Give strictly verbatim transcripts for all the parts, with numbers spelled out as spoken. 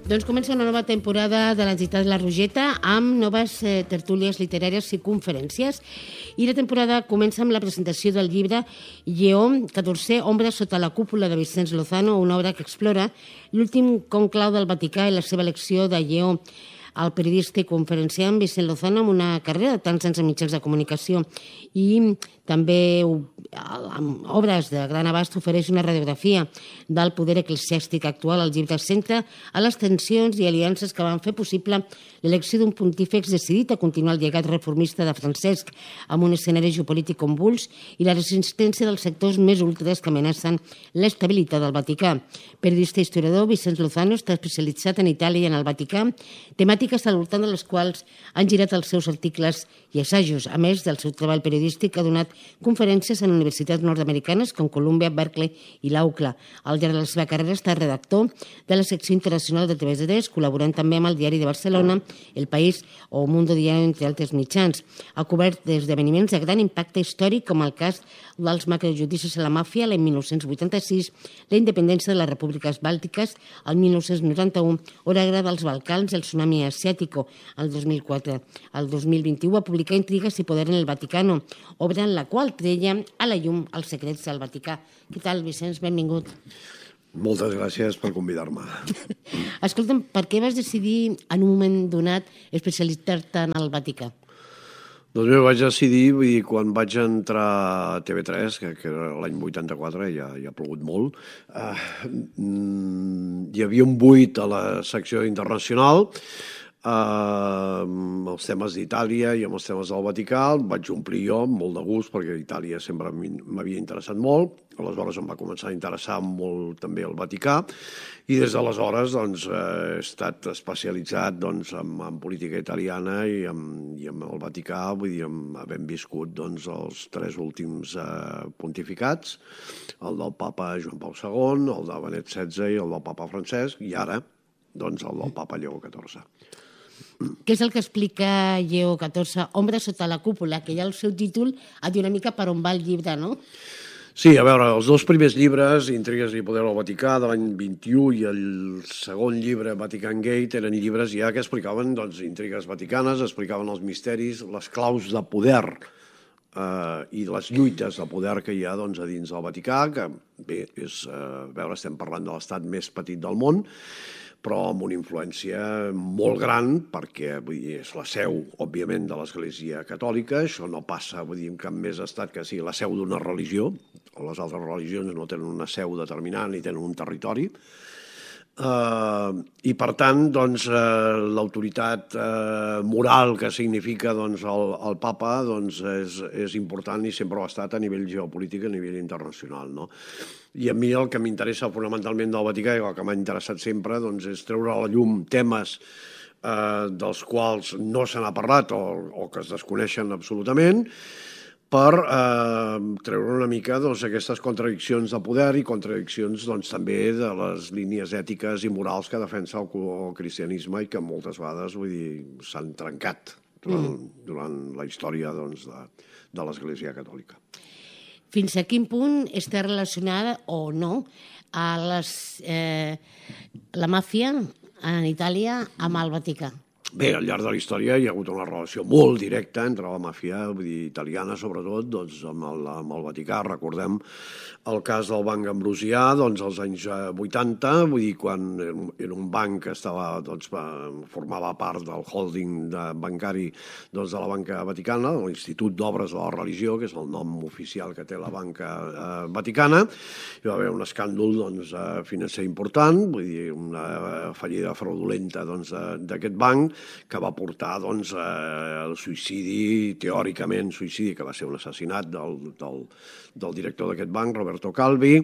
Doncs comença una nova temporada de l'Entitat La Rogeta amb noves eh, tertúlies literàries i conferències. I la temporada comença amb la presentació del llibre Lleó catorzè, Ombra sota la cúpula de Vicenç Lozano, una obra que explora l'últim conclau del Vaticà i la seva elecció de Lleó, el periodista i conferenciant Vicenç Lozano, amb una carrera de tants anys en mitjans de comunicació i també amb obres de gran abast ofereix una radiografia del poder eclesiàstic actual. El llibre es centra a les tensions i aliances que van fer possible l'elecció d'un pontífex decidit a continuar el llegat reformista de Francesc amb un escenari geopolític convuls i la resistència dels sectors més ultres que amenacen l'estabilitat del Vaticà. Periodista i historiador, Vicenç Lozano està especialitzat en Itàlia i en el Vaticà, temàtiques al voltant de les quals han girat els seus articles i assajos. A més del seu treball periodístic, ha donat conferències en universitats nord-americanes com Columbia, Berkeley i l'U C L A. Al llarg de la seva carrera està redactor de la secció internacional de T V tres, col·laborant també amb el Diari de Barcelona, El País o Mundo Diario, entre altres mitjans. Ha cobert esdeveniments de gran impacte històric, com el cas dels macrojudicis a la màfia l'any mil nou-cents vuitanta-sis, la independència de les repúbliques bàltiques el mil nou-cents noranta-u o la guerra dels Balcans i el tsunami asiàtico el dos mil quatre. El dos mil vint-i-u va publicar Intrigues i poder en el Vaticano, obra en la qual treia a la llum els secrets del Vaticà. Què tal, Vicenç? Benvingut. Moltes gràcies per convidar-me. Escolta'm, per què vas decidir en un moment donat especialitzar-te en el Vaticà? Doncs bé, vaig decidir, vull dir, quan vaig entrar a T V tres, que, que era l'any vuitanta-quatre, ja, ja ha plogut molt, eh, hi havia un buit a la secció internacional, eh, amb els temes d'Itàlia i amb els temes del Vaticà. El vaig omplir jo amb molt de gust, perquè Itàlia sempre m'havia interessat molt. Aleshores em va començar a interessar molt també el Vaticà, i des d'aleshores doncs, he estat especialitzat doncs, en, en política italiana i en, i en el Vaticà, vull dir, havent viscut doncs, els tres últims eh, pontificats, el del papa Joan Pau segon, el de Benet setze i el del papa Francesc, i ara doncs, el del papa Lleó catorze. Què és el que explica Lleó catorze, Ombra sota la cúpula, que ja el seu títol ha dit una mica per on va el llibre, no? Sí, a veure, els dos primers llibres, Intrigues i poder al Vaticà, de l'any vint-i-u, i el segon llibre, Vatican Gate, eren llibres ja que explicaven doncs, intrigues vaticanes, explicaven els misteris, les claus de poder eh, i les lluites de poder que hi ha doncs, a dins del Vaticà, que bé, és, eh, a veure, estem parlant de l'estat més petit del món, però amb una influència molt gran, perquè vull dir, és la seu, òbviament, de l'Església Catòlica. Això no passa, vull dir, en cap més estat que sigui la seu d'una religió. Les altres religions no tenen una seu determinada ni tenen un territori. Uh, I, per tant, doncs, uh, l'autoritat uh, moral que significa doncs, el, el papa doncs, és, és important i sempre ho ha estat a nivell geopolític, a nivell internacional, no? I a mi el que m'interessa fonamentalment del Vaticà, i el que m'ha interessat sempre, doncs, és treure a la llum temes eh, dels quals no se n'ha parlat o, o que es desconeixen absolutament, per eh, treure una mica doncs, aquestes contradiccions de poder i contradiccions doncs, també de les línies ètiques i morals que defensa el, el cristianisme i que moltes vegades vull dir, s'han trencat durant, mm. durant la història doncs, de, de l'Església Catòlica. Fins a quin punt està relacionada o no a les, eh, la màfia en Itàlia amb el Vaticà? Bé, al llarg de la història hi ha hagut una relació molt directa entre la màfia, vull dir, italiana sobretot, doncs, amb, el, amb el Vaticà. Recordem el cas del Banc Ambrosià, doncs, als anys vuitanta, vull dir, quan era un banc que estava, doncs, formava part del holding de bancari doncs, de la banca vaticana, l'Institut d'Obres de la Religió, que és el nom oficial que té la banca eh, vaticana. Hi va haver un escàndol doncs, financer important, vull dir, una fallida fraudulenta doncs, d'aquest banc, que va portar doncs, al suïcidi, teòricament suïcidi, que va ser un assassinat del, del, del director d'aquest banc, Roberto Calvi,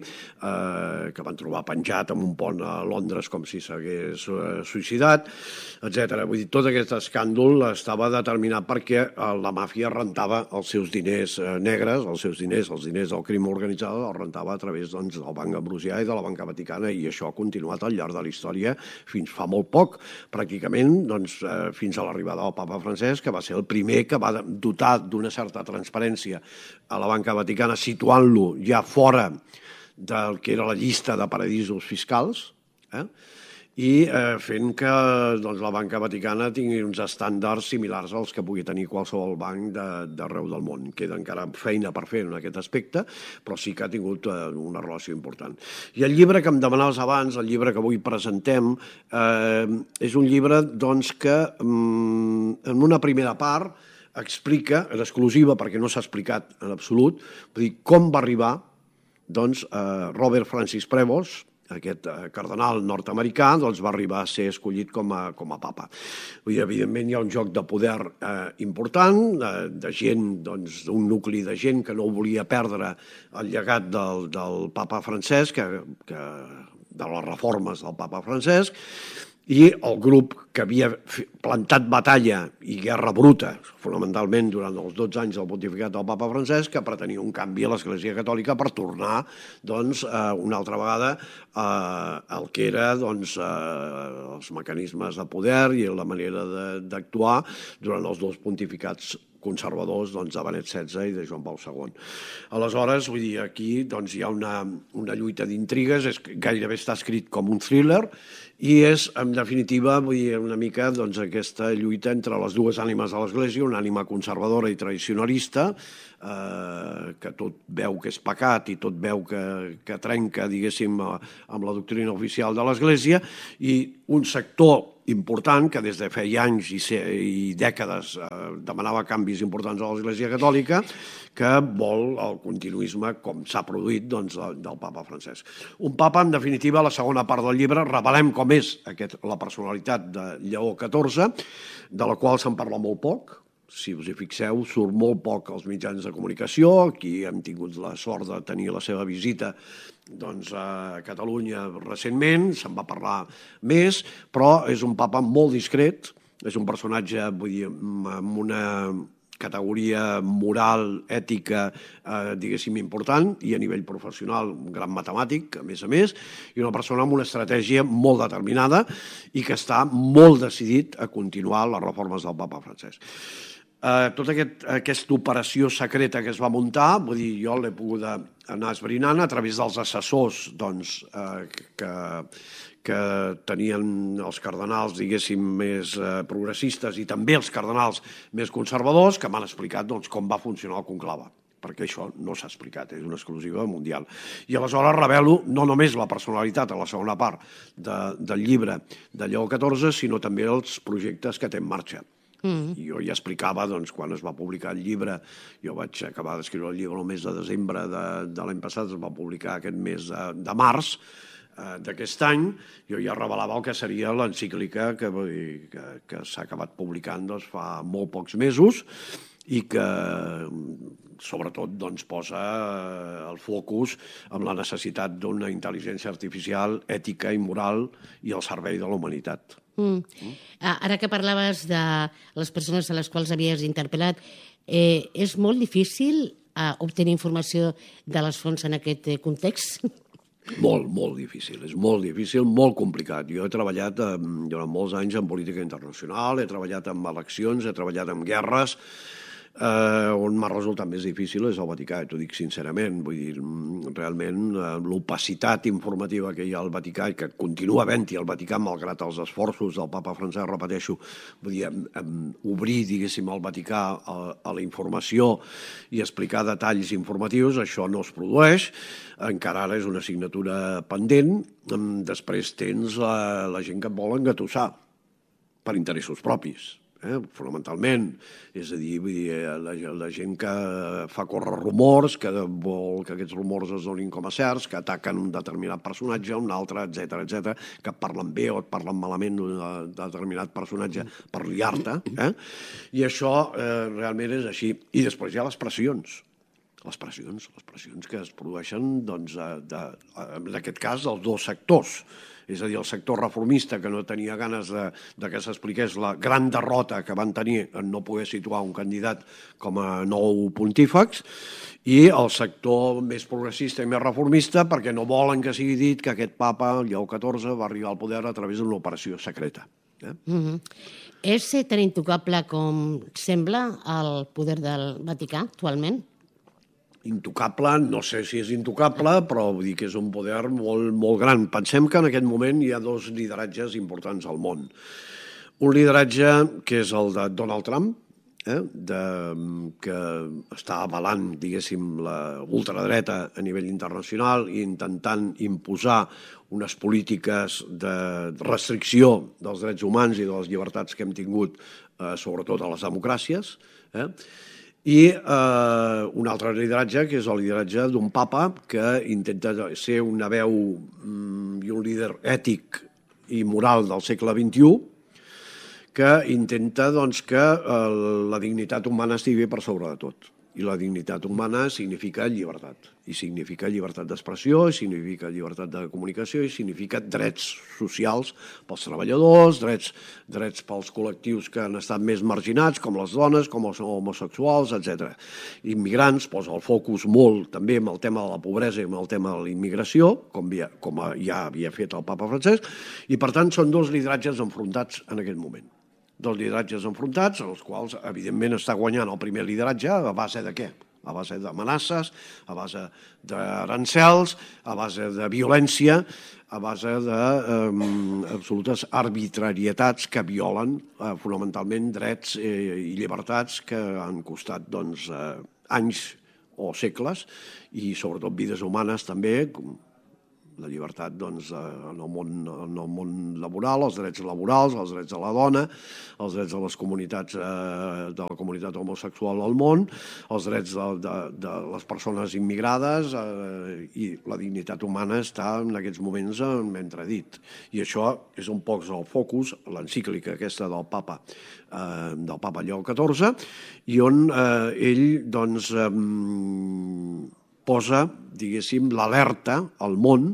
eh, que van trobar penjat en un pont a Londres com si s'hagués eh, suïcidat, etcètera. Vull dir, tot aquest escàndol estava determinat perquè la màfia rentava els seus diners eh, negres, els seus diners, els diners del crim organitzat, els rentava a través doncs, del Banc Ambrosià i de la banca vaticana, i això ha continuat al llarg de la història fins fa molt poc, pràcticament doncs, fins a l'arribada del papa Francesc, que va ser el primer que va dotar d'una certa transparència a la banca vaticana, situant-lo ja fora del que era la llista de paradisos fiscals, eh? i eh, fent que doncs, la banca vaticana tingui uns estàndards similars als que pugui tenir qualsevol banc d'arreu del món. Queda encara feina per fer en aquest aspecte, però sí que ha tingut eh, una relació important. I el llibre que em demanaves abans, el llibre que avui presentem, eh, és un llibre doncs, que mm, en una primera part explica, en exclusiva perquè no s'ha explicat en absolut, vull dir, com va arribar doncs, eh, Robert Francis Prevost, aquest eh, cardenal nord-americà, doncs, va arribar a ser escollit com a, com a papa. Vull dir, evidentment hi ha un joc de poder eh, important, de, de gent, doncs, un nucli de gent que no volia perdre el llegat del, del papa Francesc, que, que, de les reformes del papa Francesc, i el grup que havia plantat batalla i guerra bruta, fonamentalment durant els dotze anys del pontificat del papa Francesc, que pretenia un canvi a l'Església Catòlica per tornar doncs, una altra vegada al que era doncs, els mecanismes de poder i la manera d'actuar durant els dos pontificats conservadors doncs, de Benet setze i de Joan Pau segon. Aleshores, vull dir, aquí doncs, hi ha una, una lluita d'intrigues, gairebé està escrit com un thriller, i és, en definitiva, vull dir, una mica doncs, aquesta lluita entre les dues ànimes de l'Església, una ànima conservadora i tradicionalista, eh, que tot veu que és pecat i tot veu que, que trenca, diguéssim, amb la doctrina oficial de l'Església, i un sector important, que des de feia anys i, se, i dècades eh, demanava canvis importants a l'Església Catòlica, que vol el continuisme, com s'ha produït, doncs, del papa Francesc. Un papa, en definitiva, a la segona part del llibre, revelem com és aquest, la personalitat de Lleó catorze, de la qual se'n parla molt poc. Si us hi fixeu, surt molt poc als mitjans de comunicació. Aquí hem tingut la sort de tenir la seva visita doncs, a Catalunya recentment, se'n va parlar més, però és un papa molt discret, és un personatge, vull dir, amb una categoria moral, ètica, eh, diguéssim, important, i a nivell professional un gran matemàtic, a més a més, i una persona amb una estratègia molt determinada i que està molt decidit a continuar les reformes del papa Francesc. Eh, tota aquest, aquesta operació secreta que es va muntar, vull dir, jo l'he pogut anar esbrinant a través dels assessors doncs, eh, que, que tenien els cardenals, diguéssim, més eh, progressistes i també els cardenals més conservadors, que m'han explicat doncs, com va funcionar el conclave, perquè això no s'ha explicat, és una exclusiva mundial. I aleshores revelo no només la personalitat a la segona part de, del llibre de Lleó catorze, sinó també els projectes que té en marxa. Mm. Jo ja explicava, doncs, quan es va publicar el llibre, jo vaig acabar d'escriure el llibre el mes de desembre de, de l'any passat, es va publicar aquest mes de, de març eh, d'aquest any, jo ja revelava el que seria l'encíclica que, que, que s'ha acabat publicant doncs, fa molt pocs mesos i que sobretot doncs, posa el focus en la necessitat d'una intel·ligència artificial ètica i moral i al servei de la humanitat. Mm. Mm. Ara que parlaves de les persones a les quals havies interpel·lat, eh, és molt difícil eh, obtenir informació de les fonts en aquest context? Molt, molt difícil. És molt difícil, molt complicat. Jo he treballat eh, durant molts anys en política internacional, he treballat en eleccions, he treballat en guerres, Uh, on m'ha resultat més difícil és el Vaticà, t'ho dic sincerament, vull dir, realment uh, l'opacitat informativa que hi ha al Vaticà i que continua havent-hi al Vaticà, malgrat els esforços del papa Francesc, repeteixo, vull dir, um, um, obrir, diguéssim, el Vaticà a, a la informació i explicar detalls informatius, això no es produeix, encara ara és una assignatura pendent, um, després tens la, la gent que et vol engatussar per interessos propis. Eh, fonamentalment, és a dir, vull dir la, la gent que fa córrer rumors, que vol que aquests rumors es donin com a certs, que ataquen un determinat personatge, un altre, etcètera, etcètera, que et parlen bé o et parlen malament d'un determinat personatge per liar-te, eh? I això eh, realment és així. I després hi ha les pressions, les pressions, les pressions que es produeixen, doncs, de, en aquest cas, dels dos sectors. És a dir, el sector reformista, que no tenia ganes de, de que s'expliqués la gran derrota que van tenir en no poder situar un candidat com a nou pontífex, i el sector més progressista i més reformista perquè no volen que sigui dit que aquest papa, Lleó catorze, va arribar al poder a través d'una operació secreta. Eh? Mm-hmm. És tan intocable com sembla el poder del Vaticà actualment? intocable, no sé si és intocable, però vull dir que és un poder molt, molt gran. Pensem que en aquest moment hi ha dos lideratges importants al món. Un lideratge que és el de Donald Trump, eh, de, que està avalant, diguéssim, la ultradreta a nivell internacional i intentant imposar unes polítiques de restricció dels drets humans i de les llibertats que hem tingut, eh, sobretot a les democràcies, eh? I eh, un altre lideratge, que és el lideratge d'un papa que intenta ser una veu mm, i un líder ètic i moral del segle vint-i-u, que intenta doncs, que eh, la dignitat humana estigui per sobre de tot. I la dignitat humana significa llibertat. I significa llibertat d'expressió, i significa llibertat de comunicació, i significa drets socials pels treballadors, drets, drets pels col·lectius que han estat més marginats, com les dones, com els homosexuals, etcètera. Immigrants, posa el focus molt també amb el tema de la pobresa i amb el tema de la immigració, com ja, com ja havia fet el papa Francesc, i per tant són dos lideratges enfrontats en aquest moment. Dos lideratges enfrontats, els quals, evidentment, està guanyant el primer lideratge a base de què? A base d'amenaces, a base d'arancels, a base de violència, a base d'absolutes eh, arbitrarietats que violen eh, fonamentalment drets eh, i llibertats que han costat doncs, eh, anys o segles i sobretot vides humanes també, la llibertat doncs, en, el món, en el món laboral, els drets laborals, els drets de la dona, els drets de les comunitats, eh, de la comunitat homosexual al món, els drets de, de, de les persones immigrades eh, i la dignitat humana està en aquests moments en entredit. I això és un poc el focus, l'encíclica aquesta del papa, eh, del papa Lleó catorze, i on eh, ell doncs, eh, posa, diguéssim, l'alerta al món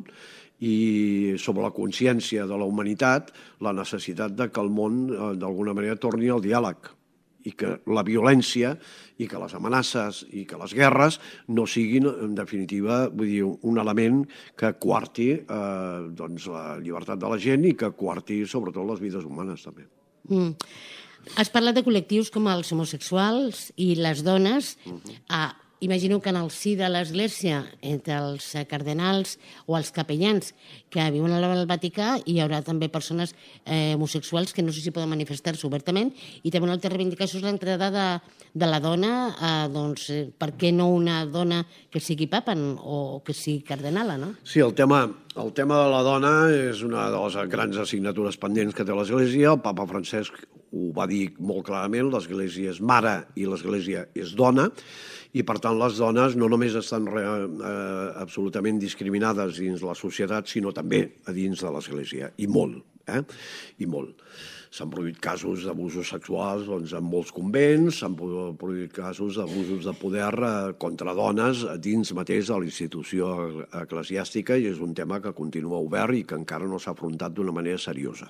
i sobre la consciència de la humanitat, la necessitat de que el món, d'alguna manera, torni al diàleg i que la violència i que les amenaces i que les guerres no siguin, en definitiva, vull dir, un element que coarti eh, doncs, la llibertat de la gent i que coarti, sobretot, les vides humanes, també. Mm. Has parlat de col·lectius com els homosexuals i les dones. Uh-huh. Ah, imagino que en el si de l'Església, entre els cardenals o els capellans que viuen al Vaticà, hi haurà també persones eh, homosexuals que no sé si poden manifestar-se obertament, i també una altra reivindicació és l'entrada de, de la dona, eh, doncs, eh, per què no una dona que sigui papa o que sigui cardenala, no? Sí, el tema, el tema de la dona és una de les grans assignatures pendents que té l'Església. El papa Francesc ho va dir molt clarament, l'Església és mare i l'Església és dona, i per tant les dones no només estan re, eh, absolutament discriminades dins la societat, sinó també a dins de l'Església, i molt, eh? I molt. S'han produït casos d'abusos sexuals doncs, en molts convents, s'han produït casos d'abusos de poder eh, contra dones dins mateix de la institució eclesiàstica, i és un tema que continua obert i que encara no s'ha afrontat d'una manera seriosa.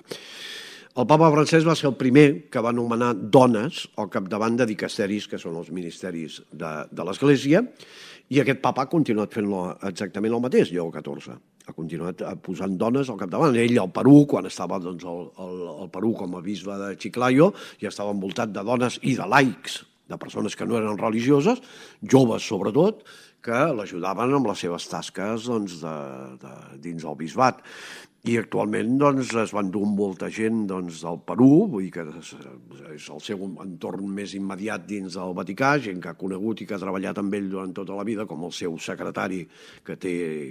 El papa Francesc va ser el primer que va nomenar dones al capdavant de dicasteris, que són els ministeris de, de l'Església, i aquest papa ha continuat fent exactament el mateix, Lleó catorze. Ha continuat posant dones al capdavant. Ell al Perú, quan estava doncs, al, al, al Perú com a bisbe de Chiclayo, ja estava envoltat de dones i de laics, de persones que no eren religioses, joves sobretot, que l'ajudaven amb les seves tasques doncs, de, de, dins del bisbat. I actualment doncs, es van dur molta gent doncs, del Perú, vull dir que és, és el seu entorn més immediat dins del Vaticà, gent que ha conegut i que ha treballat amb ell durant tota la vida, com el seu secretari, que té,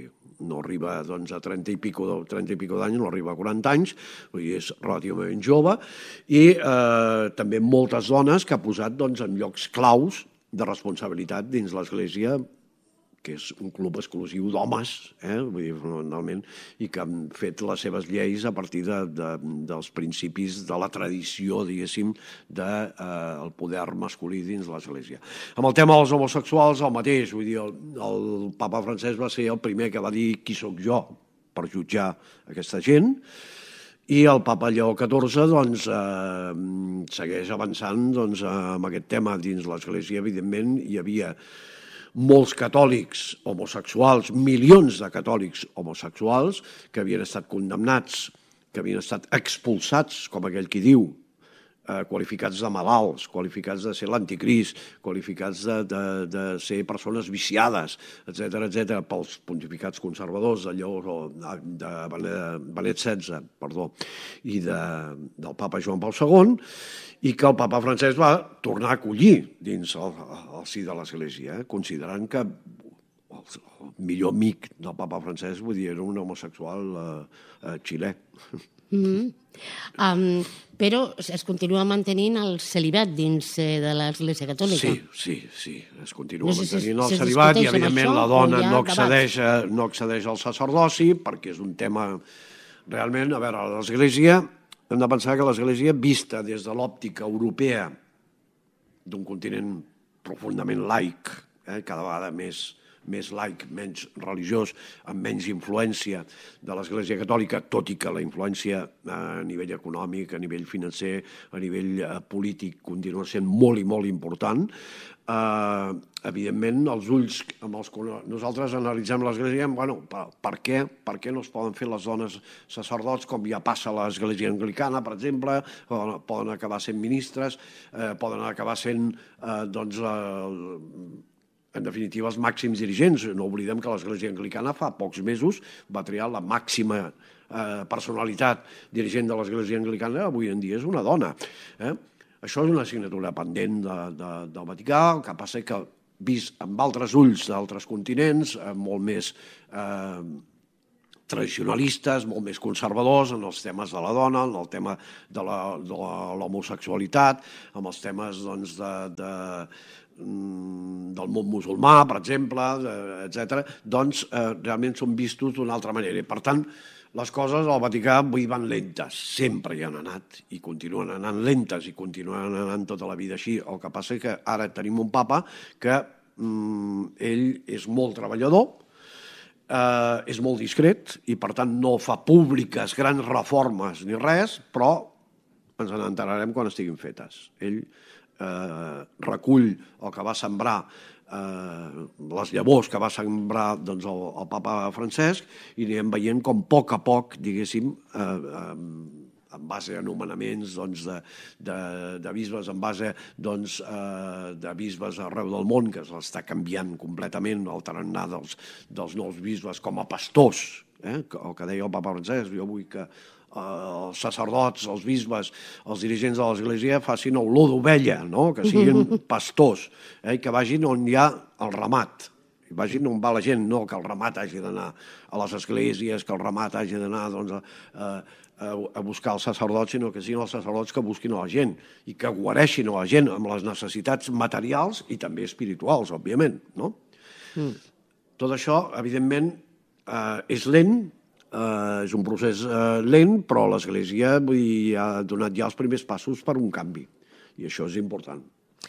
no arriba doncs, a trenta i pico, trenta i pico d'anys, no arriba a quaranta anys, vull dir, és relativament jove, i eh, també moltes dones que ha posat doncs, en llocs claus de responsabilitat dins l'Església, que és un club exclusiu d'homes, eh, vull dir, fonamentalment, i que han fet les seves lleis a partir de, de, dels principis de la tradició, diguéssim, del de, eh, poder masculí dins l'Església. Amb el tema dels homosexuals, el mateix, vull dir, el, el papa Francesc va ser el primer que va dir qui sóc jo per jutjar aquesta gent, i el papa Lleó catorze doncs, eh, segueix avançant doncs, amb aquest tema dins l'Església. Evidentment, hi havia molts catòlics homosexuals, milions de catòlics homosexuals que havien estat condemnats, que havien estat expulsats, com aquell qui diu, eh, qualificats de malalts, qualificats de ser l'anticrist, qualificats de, de, de ser persones viciades, etcètera, etcètera, pels pontificats conservadors de Lleó, de Benet setze, perdó, i de, del papa Joan Pau segon, i que el papa Francesc va tornar a acollir dins el, el si de l'Església, eh, considerant que el millor amic del papa Francesc, vull dir, era un homosexual eh, eh, xilè. Mm-hmm. Um, però es continua mantenint el celibat dins eh, de l'Església Catòlica. Sí, sí, sí, es continua No sé si mantenint es- el si es celibat i, discuteix amb evidentment, això la o dona hi ha no debat? accedeix, a, no accedeix al sacerdoci perquè és un tema realment... A veure, l'Església, hem de pensar que l'Església, vista des de l'òptica europea d'un continent profundament laic, eh, cada vegada més més laic, menys religiós, amb menys influència de l'Església Catòlica, tot i que la influència a nivell econòmic, a nivell financer, a nivell polític continua sent molt i molt important. Eh, evidentment, els ulls amb els que nosaltres analitzem l'Església, bueno, per, per, què? per què no es poden fer les dones sacerdots, com ja passa a l'Església Anglicana, per exemple, poden, poden acabar sent ministres, eh, poden acabar sent, eh, doncs, eh, en definitiva, els màxims dirigents. No oblidem que l'Església Anglicana fa pocs mesos va triar la màxima eh, personalitat dirigent de l'Església Anglicana, avui en dia és una dona. Eh? Això és una assignatura pendent de, de, del Vaticà, el que passa que vist amb altres ulls d'altres continents, eh, molt més eh, tradicionalistes, molt més conservadors en els temes de la dona, en el tema de l'homosexualitat, amb els temes doncs, de... de del món musulmà, per exemple, etcètera, doncs eh, realment són vistos d'una altra manera. Per tant, les coses al Vaticà avui van lentes, sempre hi han anat i continuen anant lentes i continuen anant tota la vida així. El que passa és que ara tenim un papa que mm, ell és molt treballador, eh, és molt discret i per tant no fa públiques grans reformes ni res, però ens n'enterarem quan estiguin fetes. Ell Eh, recull el que va sembrar, eh, les llavors que va sembrar doncs, el, el papa Francesc, i anirem veient com a poc a poc, diguéssim, eh, eh, en base a nomenaments doncs, de, de, de bisbes, en base doncs, eh, de bisbes arreu del món, que s'està canviant completament el tarannà dels, dels nous bisbes com a pastors, eh, el que deia el papa Francesc. Jo vull que els sacerdots, els bisbes, els dirigents de l'Església facin olor d'ovella, no? Que siguin pastors, eh? I que vagin on hi ha el ramat, i vagin on va la gent, no que el ramat hagi d'anar a les esglésies, que el ramat hagi d'anar doncs, a, a, a buscar els sacerdots, sinó que siguin els sacerdots que busquin a la gent i que guareixin a la gent amb les necessitats materials i també espirituals, òbviament, no? Mm. Tot això, evidentment, eh, és lent. Uh, és un procés uh, lent, però l'Església vull dir, ha donat ja els primers passos per un canvi, i això és important.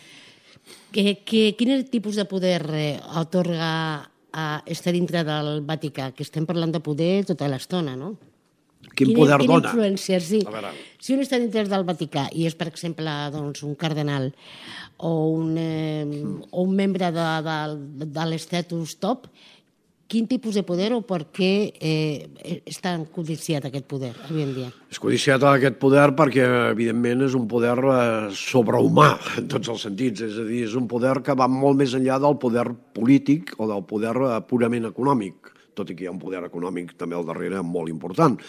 Que, que, quin tipus de poder eh, atorga a estar dintre del Vaticà? Que estem parlant de poder tota l'estona, no? Quin poder quina dona? Influència, sí. veure. Si un està dintre del Vaticà i és, per exemple, doncs, un cardenal o un, eh, mm. o un membre de, de, de l'estatus top, quin tipus de poder o per què eh, està codiciat aquest poder avui en dia? És codiciat aquest poder perquè, evidentment, és un poder eh, sobrehumà en tots els sentits. És a dir, és un poder que va molt més enllà del poder polític o del poder eh, purament econòmic, tot i que hi ha un poder econòmic també al darrere molt important.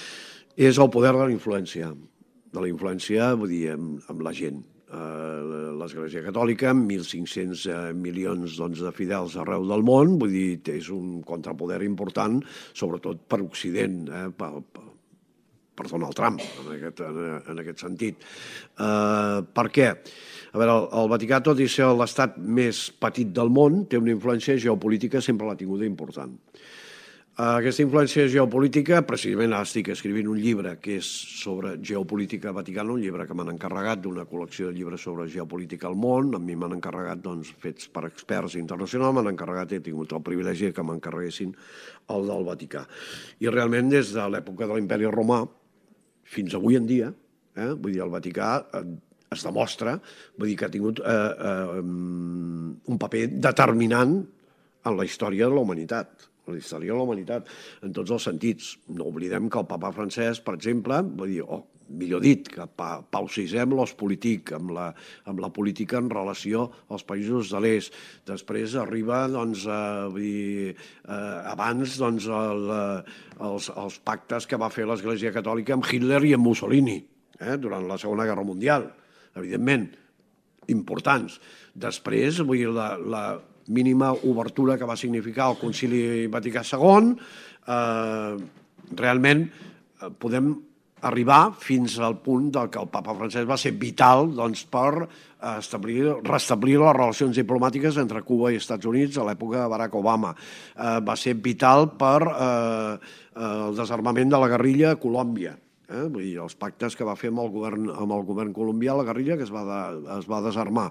És el poder de la influència, de la influència, vull dir, amb, amb la gent. L'Església Catòlica, amb mil cinc-cents milions doncs, de fidels arreu del món, vull dir, és un contrapoder important, sobretot per Occident, eh, per, per, per Donald Trump, en aquest, en, en aquest sentit. Eh, per què? A veure, el, el Vaticà, tot i ser l'estat més petit del món, té una influència geopolítica, sempre l'ha tinguda important. Aquesta influència geopolítica, precisament ara estic escrivint un llibre que és sobre geopolítica vaticana, un llibre que m'han encarregat d'una col·lecció de llibres sobre geopolítica al món. A mi m'han encarregat, doncs, fets per experts internacionals, m'han encarregat, he tingut el privilegi que m'encarreguessin el del Vaticà. I realment, des de l'època de l'Imperi Romà fins avui en dia, eh, vull dir, el Vaticà es demostra, vull dir que ha tingut eh, eh, un paper determinant en la història de la humanitat. La història de la humanitat, en tots els sentits. No oblidem que el papa Francesc, per exemple, vull dir, oh, millor dit, que Pau sisè amb l'Ostpolitik, amb la, amb la política en relació als països de l'est. Després arriba, doncs, a, vull dir, eh, abans, doncs, el, els, els pactes que va fer l'Església Catòlica amb Hitler i amb Mussolini, eh, durant la Segona Guerra Mundial, evidentment, importants. Després, vull dir, la, la mínima obertura que va significar el Concili Vaticà segon, eh, realment eh, podem arribar fins al punt del que el papa Francesc va ser vital, doncs, per establir, restablir les relacions diplomàtiques entre Cuba i Estats Units a l'època de Barack Obama. Eh, va ser vital per eh, el desarmament de la guerrilla a Colòmbia. Eh? Vull dir, els pactes que va fer amb el govern, amb el govern colombià, la guerrilla, que es va, de, es va desarmar.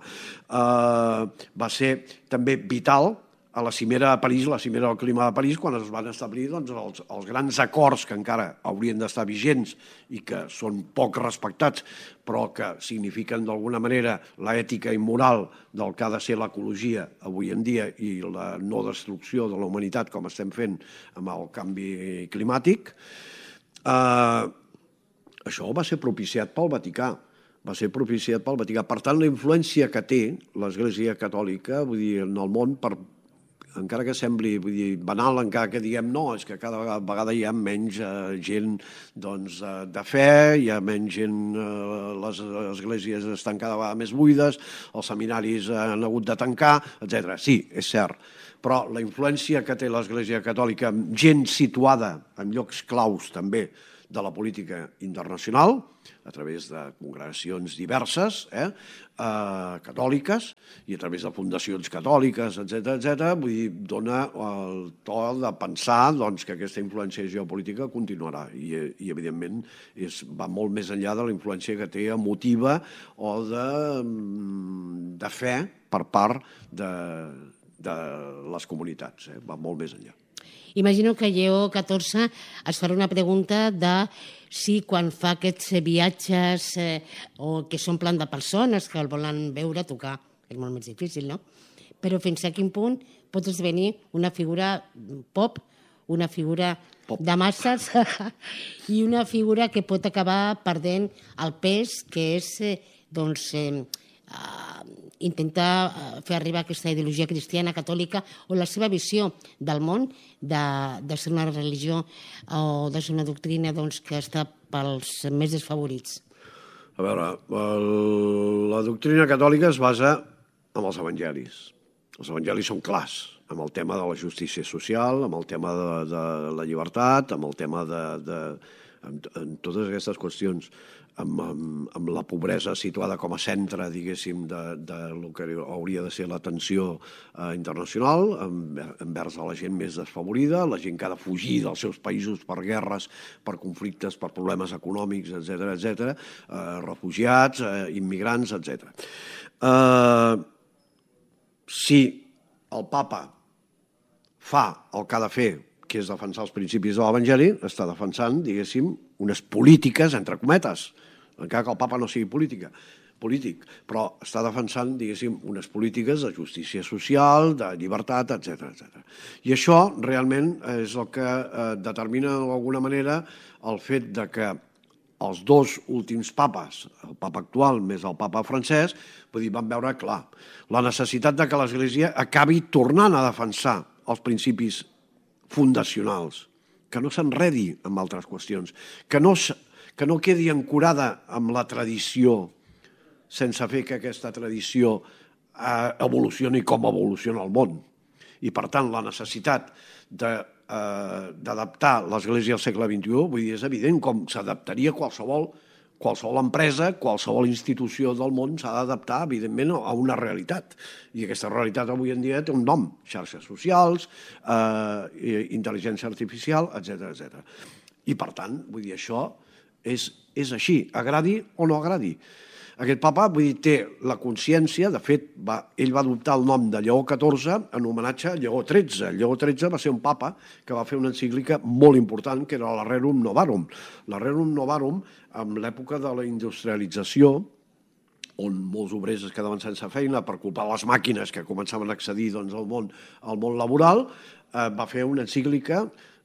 Eh, va ser també vital a la cimera de París, la cimera del clima de París, quan es van establir, doncs, els, els grans acords que encara haurien d'estar vigents i que són poc respectats, però que signifiquen d'alguna manera l'ètica i moral del que ha de ser l'ecologia avui en dia i la no destrucció de la humanitat com estem fent amb el canvi climàtic. Eh, això va ser propiciat pel Vaticà. va ser propiciat pel Vaticà. Per tant, la influència que té l'Església Catòlica, vull dir, en el món, per encara que sembli, vull dir, banal, encara que diguem no, és que cada vegada hi ha menys eh, gent doncs, eh, de fe, hi ha menys gent, eh, les esglésies estan cada vegada més buides, els seminaris han hagut de tancar, etcètera. Sí, és cert, però la influència que té l'Església Catòlica, gent situada en llocs claus també de la política internacional, a través de congregacions diverses, eh, eh, catòliques, i a través de fundacions catòliques, etcètera, etcètera, vull dir, dona el to de pensar doncs, que aquesta influència geopolítica continuarà i, i evidentment, és, va molt més enllà de la influència que té emotiva o de, de fe per part de, de les comunitats, eh? Va molt més enllà. Imagino que Lleó catorze es farà una pregunta de si quan fa aquests viatges eh, o que són plan de persones que el volen veure tocar, és molt més difícil, no? Però fins a quin punt pot esdevenir una figura pop, una figura pop de masses i una figura que pot acabar perdent el pes que és eh, doncs, eh, intentar fer arribar aquesta ideologia cristiana catòlica o la seva visió del món de, de ser una religió o de ser una doctrina doncs, que està pels més desfavorits. A veure, el, la doctrina catòlica es basa en els evangelis. Els evangelis són clars, amb el tema de la justícia social, amb el tema de, de la llibertat, amb el tema de... de en, en totes aquestes qüestions, amb, amb, amb la pobresa situada com a centre, diguéssim, de, de lo que hauria de ser l'atenció eh, internacional envers a la gent més desfavorida, la gent que ha de fugir dels seus països per guerres, per conflictes, per problemes econòmics, etcètera, etcètera, eh, refugiats, eh, immigrants, etcètera. Eh, si el papa fa el que ha de fer, que és defensar els principis de l'Evangeli, està defensant, diguéssim, unes polítiques, entre cometes, encara que el papa no sigui política, polític, però està defensant, diguéssim, unes polítiques de justícia social, de llibertat, etcètera, etcètera. I això realment és el que eh, determina d'alguna manera el fet de que els dos últims papes, el papa actual més el papa francès, vull dir, van veure clar la necessitat de que l'Església acabi tornant a defensar els principis fundacionals, que no s'enredi amb altres qüestions, que no, que no quedi ancorada amb la tradició sense fer que aquesta tradició eh, evolucioni com evoluciona el món. I, per tant, la necessitat de, eh, d'adaptar l'Església al segle vint-i-u, vull dir, és evident com s'adaptaria qualsevol qualsevol empresa, qualsevol institució del món s'ha d'adaptar, evidentment, a una realitat. I aquesta realitat avui en dia té un nom, xarxes socials, eh, intel·ligència artificial, etcètera, etcètera. I, per tant, vull dir, això és, és així, agradi o no agradi. Aquest papa, vull dir, té la consciència, de fet, va, ell va adoptar el nom de Lleó catorze en homenatge a Lleó tretze. Lleó tretze va ser un papa que va fer una encíclica molt important, que era la Rerum Novarum. La Rerum Novarum, en l'època de la industrialització, on molts obrers es quedaven sense feina per culpa de les màquines que començaven a accedir doncs, al, món, al món laboral, eh, va fer una encíclica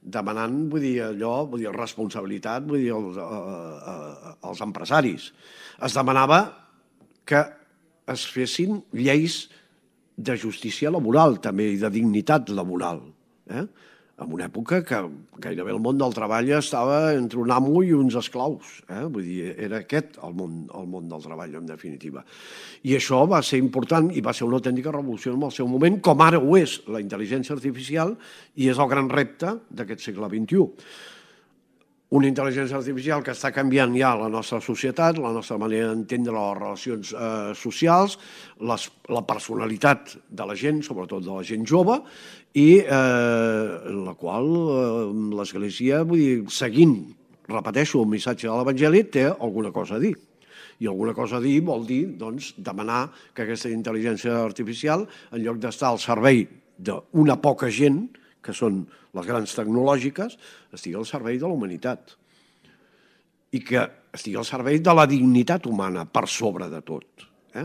demanant, vull dir, allò, vull dir, responsabilitat, vull dir, als, als empresaris. Es demanava que es fessin lleis de justícia laboral, també, i de dignitat laboral, eh? En una època que gairebé el món del treball estava entre un amo i uns esclaus. Eh? Vull dir, era aquest el món, el món del treball, en definitiva. I això va ser important i va ser una autèntica revolució en el seu moment, com ara ho és la intel·ligència artificial, i és el gran repte d'aquest segle vint-i-u. Una intel·ligència artificial que està canviant ja la nostra societat, la nostra manera d'entendre les relacions eh, socials, les, la personalitat de la gent, sobretot de la gent jove, i eh, en la qual eh, l'Església, vull dir, seguint, repeteixo, el missatge de l'Evangeli, té alguna cosa a dir. I alguna cosa a dir vol dir, doncs, demanar que aquesta intel·ligència artificial, en lloc d'estar al servei d'una poca gent, que són les grans tecnològiques, estigui al servei de la humanitat. I que estigui al servei de la dignitat humana, per sobre de tot. Eh?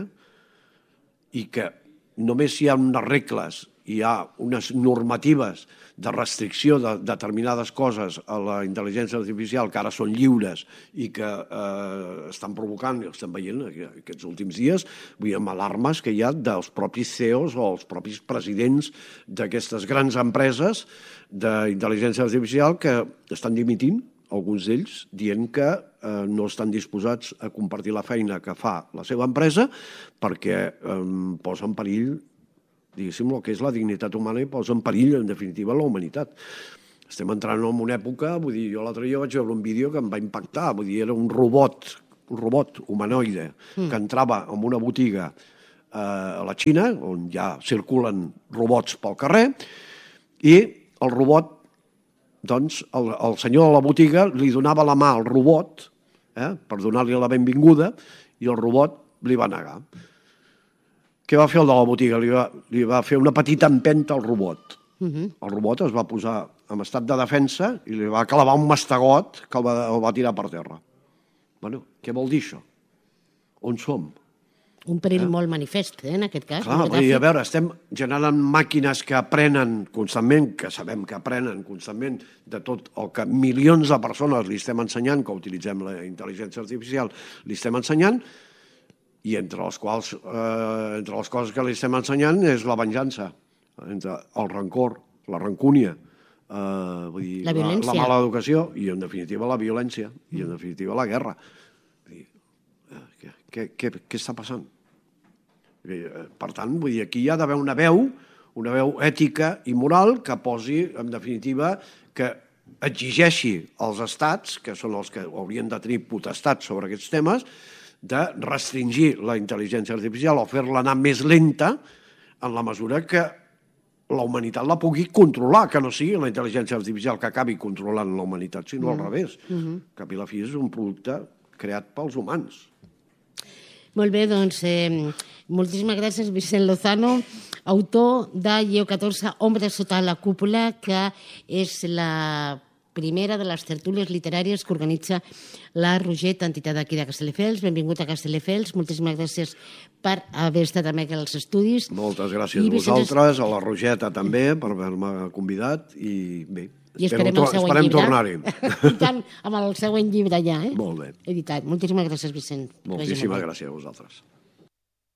I que només hi ha unes regles, hi ha unes normatives de restricció de determinades coses a la intel·ligència artificial que ara són lliures i que eh, estan provocant, i estem veient aquests últims dies, veiem alarmes que hi ha dels propis C E Os o els propis presidents d'aquestes grans empreses d'intel·ligència artificial que estan dimitint, alguns d'ells, dient que eh, no estan disposats a compartir la feina que fa la seva empresa perquè eh, posa en perill, diguéssim, el que és la dignitat humana i posa en perill, en definitiva, la humanitat. Estem entrant en una època, vull dir, jo l'altre dia vaig veure un vídeo que em va impactar, vull dir, era un robot, un robot humanoide, mm. que entrava en una botiga eh, a la Xina, on ja circulen robots pel carrer, i el robot, doncs, el, el senyor de la botiga li donava la mà al robot, eh, per donar-li la benvinguda, i el robot li va negar. Què va fer el de la botiga? Li va, li va fer una petita empenta al robot. Uh-huh. El robot es va posar en estat de defensa i li va clavar un mastegot que el va, el va tirar per terra. Bueno, què vol dir això? On som? Un perill eh? molt manifest, eh, en aquest cas. Clar, dir, a veure, estem generant màquines que aprenen constantment, que sabem que aprenen constantment de tot el que milions de persones li estem ensenyant, que utilitzem la intel·ligència artificial, li estem ensenyant, i entre les quals, eh, entre les coses que li estem ensenyant és la venjança, entre el rancor, la rancúnia, eh, vull dir, la, la, la mala educació i, en definitiva, la violència i, en definitiva, la guerra. Vull dir, eh, què, què, què, què està passant? Per tant, vull dir, aquí hi ha d'haver una veu, una veu ètica i moral que posi, en definitiva, que exigeixi als estats, que són els que haurien de tenir potestat sobre aquests temes, de restringir la intel·ligència artificial o fer-la anar més lenta en la mesura que la humanitat la pugui controlar, que no sigui la intel·ligència artificial que acabi controlant la humanitat, sinó al revés. Uh-huh. Que a la fi és un producte creat pels humans. Molt bé, doncs, eh, moltíssimes gràcies, Vicent Lozano, autor de Lleó catorze, Ombres sota la cúpula, que és la primera de les tertúlies literàries que organitza la Roget, entitat d'aquí de Castelldefels. Benvingut a Castelldefels. Moltíssimes gràcies per haver estat també aquí als estudis. Moltes gràcies a vosaltres, a la Rogeta també, per haver-me convidat, i bé, I esperem, esperem tornar-hi. I tant, amb el següent llibre ja, eh? Molt bé. Editat. Moltíssimes gràcies, Vicent. Moltíssimes gràcies a vosaltres.